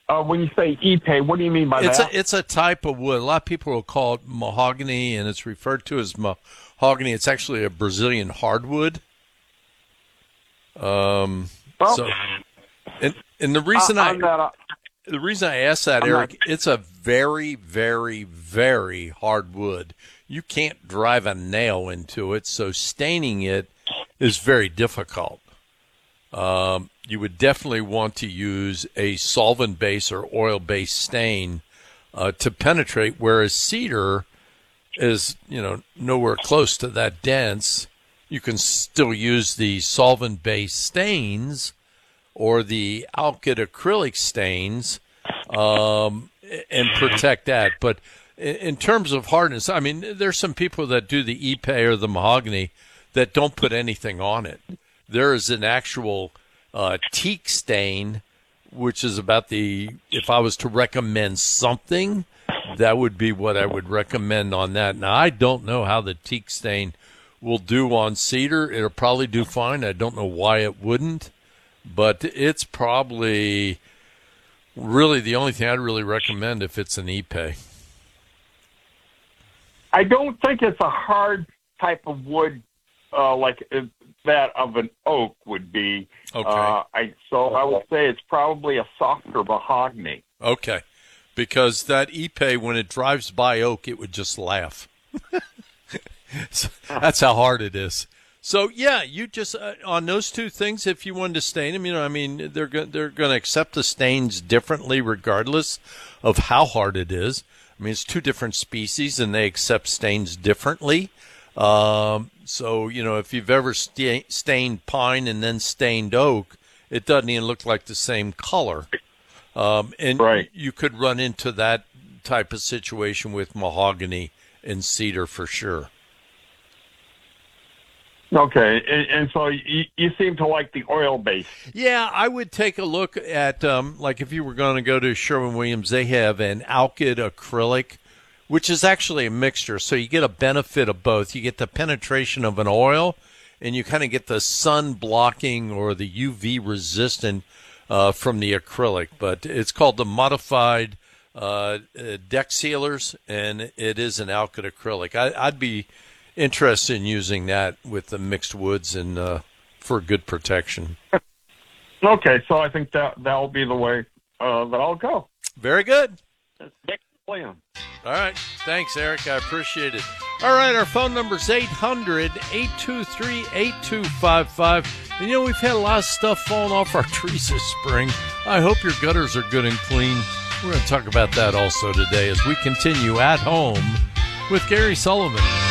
when you say ipe, what do you mean by that? It's a type of wood. A lot of people will call it mahogany, and it's referred to as mahogany. It's actually a Brazilian hardwood. Well, So, and the reason I asked that, Eric, it's a very, very, very hard wood. You can't drive a nail into it, so staining it is very difficult. You would definitely want to use a solvent base or oil based stain to penetrate, whereas cedar is, nowhere close to that dense. You can still use the solvent based stains or the alkyd acrylic stains and protect that. But in terms of hardness, I mean, there's some people that do the ipe or the mahogany that don't put anything on it. There is an actual teak stain, which is about if I was to recommend something, that would be what I would recommend on that. Now, I don't know how the teak stain will do on cedar. It'll probably do fine. I don't know why it wouldn't, but it's probably really the only thing I'd really recommend if it's an ipe. I don't think it's a hard type of wood like that of an oak would be. Okay. So I would say it's probably a softer mahogany. Okay. Because that ipe, when it drives by oak, it would just laugh. So that's how hard it is. So, yeah, you just, on those two things, if you wanted to stain them, they're going to accept the stains differently regardless of how hard it is. I mean, it's two different species, and they accept stains differently. So, if you've ever stained pine and then stained oak, it doesn't even look like the same color. And right. You could run into that type of situation with mahogany and cedar for sure. Okay, and so you seem to like the oil base. Yeah, I would take a look at, like if you were going to go to Sherwin-Williams, they have an alkyd acrylic, which is actually a mixture. So you get a benefit of both. You get the penetration of an oil, and you kind of get the sun blocking or the UV resistant from the acrylic. But it's called the modified deck sealers, and it is an alkyd acrylic. I'd be interested in using that with the mixed woods and for good protection. Okay, so I think that'll be the way that I'll go. Very good. That's the plan. All right. Thanks, Eric. I appreciate it. All right, our phone number is 800-823-8255. And, we've had a lot of stuff falling off our trees this spring. I hope your gutters are good and clean. We're going to talk about that also today as we continue At Home with Gary Sullivan.